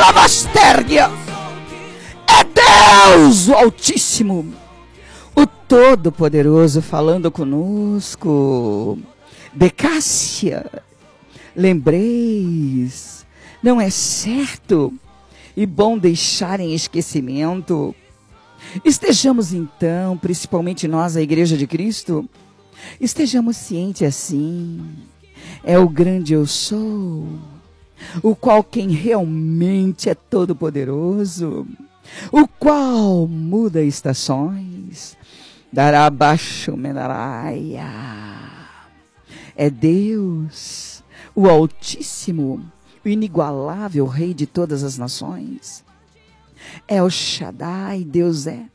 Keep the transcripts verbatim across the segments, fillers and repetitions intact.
Lavastergia. É Deus, o Altíssimo, o Todo-Poderoso, falando conosco. Decássia, lembreis, não é certo e bom deixar em esquecimento. Estejamos então, principalmente nós, a Igreja de Cristo, estejamos cientes assim, é o grande eu sou, o qual quem realmente é todo-poderoso, o qual muda estações, dará abaixo menaraia. É Deus, o Altíssimo, o inigualável Rei de todas as nações. É o Shaddai, Deus é.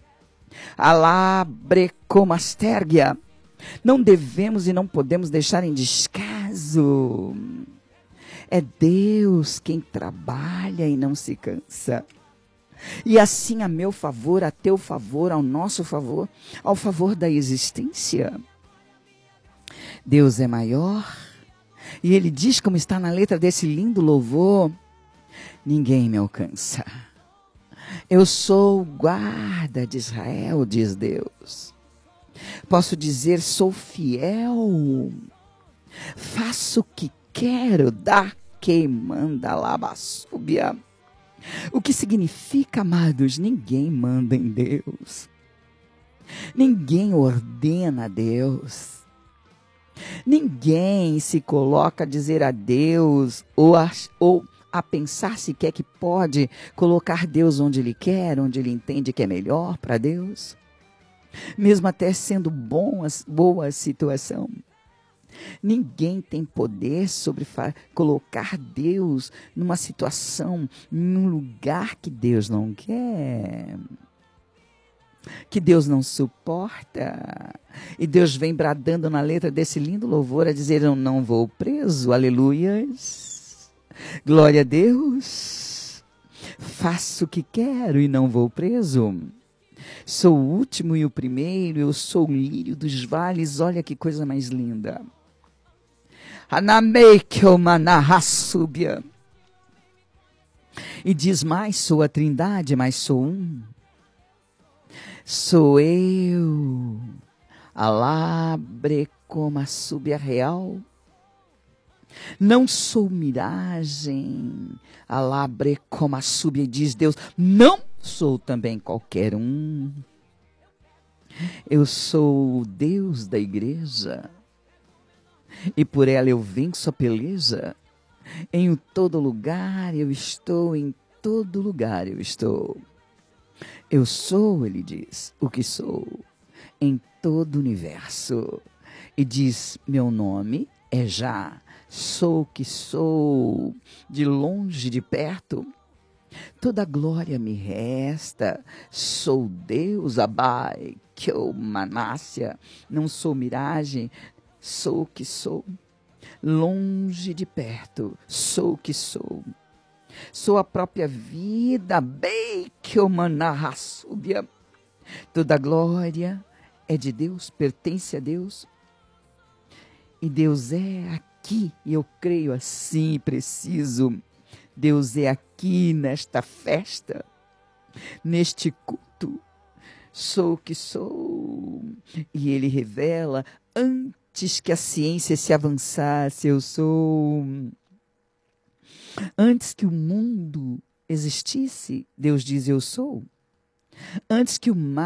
Alabrecomastergia. Não devemos e não podemos deixar em descaso. É Deus quem trabalha e não se cansa. E assim a meu favor, a teu favor, ao nosso favor, ao favor da existência. Deus é maior. E Ele diz, como está na letra desse lindo louvor: ninguém me alcança. Eu sou o guarda de Israel, diz Deus. Posso dizer, sou fiel. Faço o que quero, dá quem manda labassúbia. O que significa, amados, ninguém manda em Deus. Ninguém ordena a Deus. Ninguém se coloca a dizer a Deus ou a, ou a pensar sequer que pode colocar Deus onde Ele quer, onde Ele entende que é melhor para Deus. Mesmo até sendo bom, boa a situação. Ninguém tem poder sobre colocar Deus numa situação, num lugar que Deus não quer, que Deus não suporta. E Deus vem bradando na letra desse lindo louvor a dizer: eu não vou preso, aleluias, glória a Deus, faço o que quero e não vou preso. Sou o último e o primeiro, eu sou o lírio dos vales, olha que coisa mais linda. E diz mais, sou a trindade, mas sou um. Sou eu, alabrecomassúbia real. Não sou miragem, alabrecomassúbia, diz Deus. Não sou também qualquer um. Eu sou o Deus da igreja. E por ela eu venço a peleja. Em todo lugar eu estou, em todo lugar eu estou. Eu sou, ele diz, o que sou, em todo o universo. E diz, meu nome é Já, sou o que sou, de longe, de perto. Toda glória me resta, sou Deus, Abai, que eu manácia, não sou miragem, sou o que sou. Longe de perto, sou o que sou. Sou a própria vida, bem que eu manarraçúbia. Toda glória é de Deus, pertence a Deus. E Deus é aqui, e eu creio assim, preciso. Deus é aqui nesta festa, neste culto. Sou o que sou. E Ele revela, antes que a ciência se avançasse, eu sou. Antes que o mundo existisse, Deus diz, eu sou. Antes que o mar